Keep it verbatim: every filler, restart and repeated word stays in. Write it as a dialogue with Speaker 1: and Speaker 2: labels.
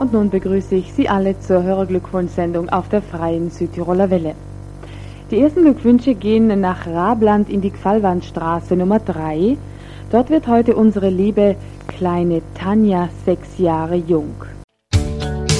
Speaker 1: Und nun begrüße ich Sie alle zur Hörerglückwunschsendung auf der Freien Südtiroler Welle. Die ersten Glückwünsche gehen nach Rabland in die Gfallwandstraße Nummer drei. Dort wird heute unsere liebe kleine Tanja sechs Jahre jung.